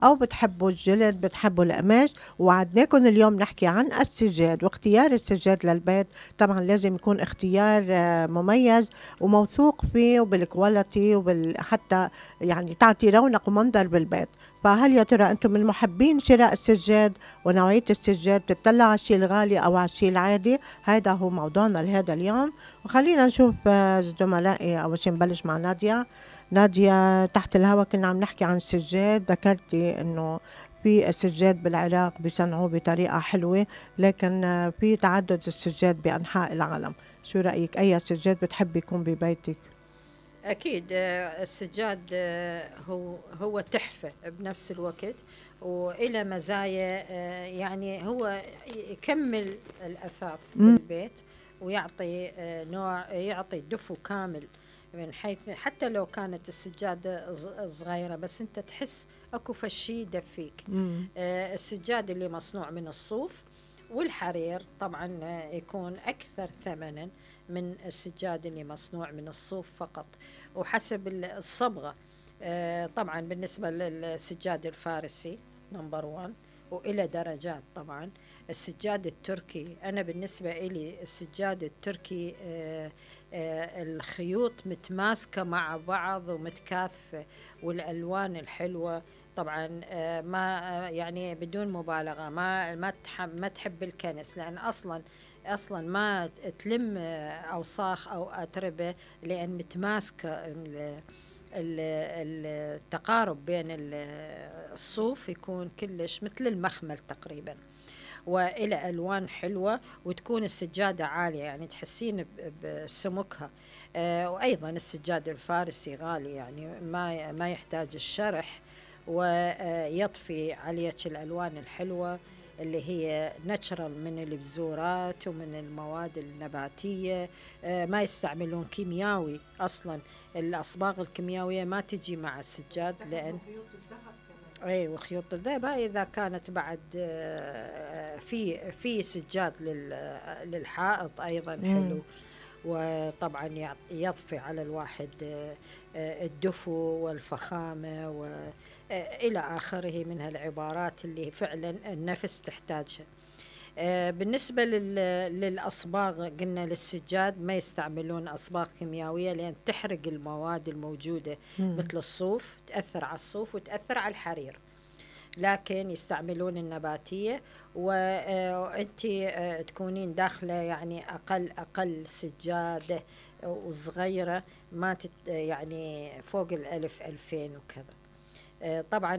أو بتحبوا الجلد، بتحبوا القماش. وعدناكم اليوم نحكي عن السجاد واختيار السجاد للبيت. طبعا لازم يكون اختيار مميز وموثوق فيه وبالكواليتي حتى يعني تعطي رونق ومنظر بالبيت. فهل يا ترى أنتم من محبين شراء السجاد ونوعية السجاد؟ بتطلعوا على الشيء الغالي أو على الشيء العادي؟ هذا هو موضوعنا لهذا اليوم. وخلينا نشوف زملائي. أول شيء نبلش مع نادية. نادية، تحت الهوا كنا عم نحكي عن السجاد، ذكرتي إنه في السجاد بالعراق بيصنعوه بطريقة حلوة، لكن في تعدد السجاد بأنحاء العالم. شو رأيك؟ أي سجاد بتحبي يكون ببيتك؟ أكيد السجاد هو تحفة بنفس الوقت، وإلى مزايا يعني هو يكمل الأثاث بالبيت، ويعطي نوع، يعطي دفو كامل، من حيث حتى لو كانت السجادة صغيرة بس أنت تحس أكو فشي يدفيك. السجاد اللي مصنوع من الصوف والحرير طبعا يكون أكثر ثمنا من السجاد اللي مصنوع من الصوف فقط، وحسب الصبغة. طبعا بالنسبة للسجاد الفارسي نمبر 1، وإلى درجات طبعا. السجاد التركي، أنا بالنسبة إلي السجاد التركي الخيوط متماسكة مع بعض ومتكاثفة، والألوان الحلوة طبعا. ما يعني بدون مبالغة ما تحب الكنس، لأن أصلا ما تلم أوساخ أو أتربة، لأن متماسكة. التقارب بين الصوف يكون كلش مثل المخمل تقريبا، وإلى ألوان حلوة، وتكون السجادة عالية يعني تحسين بسمكها. وأيضا السجاد الفارسي غالي، يعني ما يحتاج الشرح، ويطفي عليك الألوان الحلوة اللي هي ناتشرال من البذورات ومن المواد النباتية. ما يستعملون كيمياوي أصلا. الأصباغ الكيميائية ما تجي مع السجاد، لأن اي وخيوط الذهب اذا كانت بعد في سجاد للحائط ايضا حلو. وطبعا يضفي على الواحد الدفو والفخامة وإلى آخره من هالعبارات اللي فعلا النفس تحتاجها. بالنسبة للأصباغ، قلنا للسجاد ما يستعملون أصباغ كيميائية، لأن تحرق المواد الموجودة مثل الصوف، تأثر على الصوف وتأثر على الحرير، لكن يستعملون النباتية. وأنت تكونين داخلة يعني أقل سجادة وصغيرة، ما يعني فوق 1000 2000 وكذا. طبعا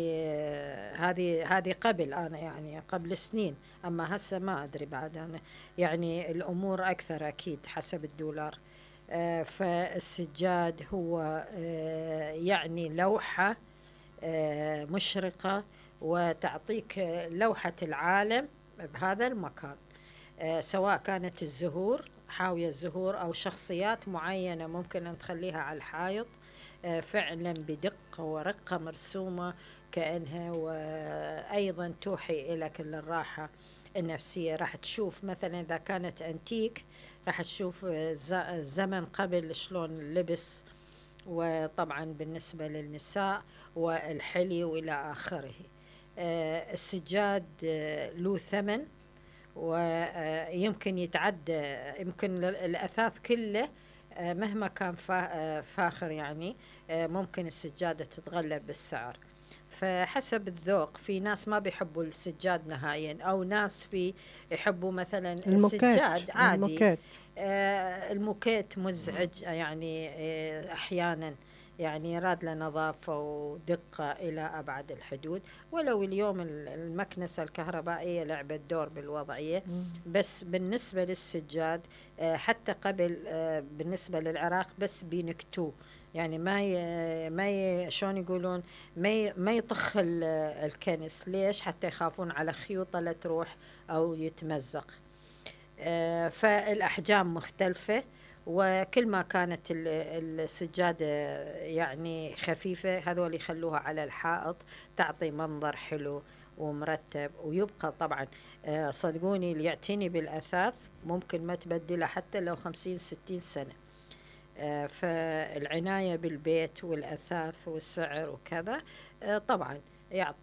هذه قبل، أنا يعني قبل سنين، أما هسه ما أدري بعد. أنا يعني الأمور أكثر أكيد حسب الدولار. فالسجاد هو يعني لوحة مشرقة، وتعطيك لوحة العالم بهذا المكان. سواء كانت الزهور، حاوية الزهور، أو شخصيات معينة ممكن أن تخليها على الحائط فعلا بدقة ورقة مرسومة كأنها، وأيضا توحي إلى كل الراحة النفسية. راح تشوف مثلا إذا كانت أنتيك، راح تشوف الزمن قبل شلون اللبس، وطبعا بالنسبة للنساء والحلي وإلى آخره. السجاد له ثمن، ويمكن يتعدى، يمكن الأثاث كله مهما كان فاخر يعني ممكن السجادة تتغلب بالسعر. فحسب الذوق، في ناس ما بيحبوا السجاد نهائيا، أو ناس يحبوا مثلا السجاد عادي. الموكيت مزعج يعني أحيانا، يعني راد له نظافة ودقة إلى أبعد الحدود. ولو اليوم المكنسة الكهربائية لعبت دور بالوضعية، بس بالنسبة للسجاد حتى قبل بالنسبة للعراق بس بينكتوه، يعني شلون يقولون، ما يطخ الكنس. ليش؟ حتى يخافون على خيوطه لا تروح أو يتمزق. فالأحجام مختلفة، وكل ما كانت السجادة يعني خفيفة، هذول يخلوها على الحائط تعطي منظر حلو ومرتب، ويبقى طبعا صدقوني اللي يعتني بالأثاث ممكن ما تبدله حتى لو 50 60 سنة. فالعناية بالبيت والأثاث والسعر وكذا طبعا يعطي